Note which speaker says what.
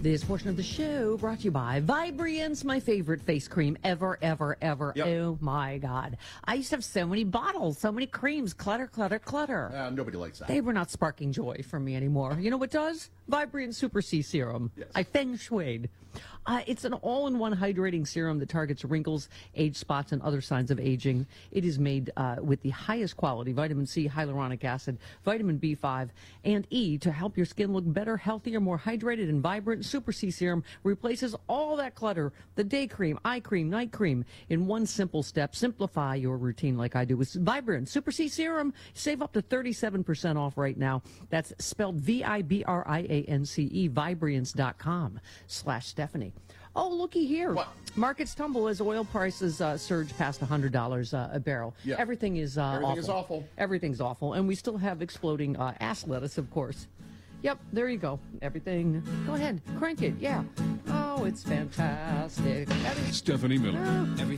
Speaker 1: This portion of the show brought to you by Vibriance, my favorite face cream ever.
Speaker 2: Yep.
Speaker 1: Oh, my God. I used to have so many bottles, so many creams. Clutter.
Speaker 2: Nobody likes that.
Speaker 1: They were not sparking joy for me anymore. You know what does? Vibriance Super C Serum.
Speaker 2: Yes.
Speaker 1: I feng shuied. It's an all-in-one hydrating serum that targets wrinkles, age spots, and other signs of aging. It is made with the highest quality vitamin C, hyaluronic acid, vitamin B5, and E to help your skin look better, healthier, more hydrated, and vibrant. Super C Serum replaces all that clutter, the day cream, eye cream, night cream, in one simple step. Simplify your routine like I do with Vibrance Super C Serum. Save up to 37% off right now. That's spelled Vibriance, Vibriance.com/Stephanie. Oh, looky here.
Speaker 2: What?
Speaker 1: Markets tumble as oil prices surge past $100 a barrel.
Speaker 2: Yeah.
Speaker 1: Everything is
Speaker 2: Everything is awful.
Speaker 1: Everything's awful. And we still have exploding ass lettuce, of course. Yep, there you go. Everything. Go ahead. Crank it. Yeah. Oh, it's fantastic.
Speaker 3: Stephanie Miller.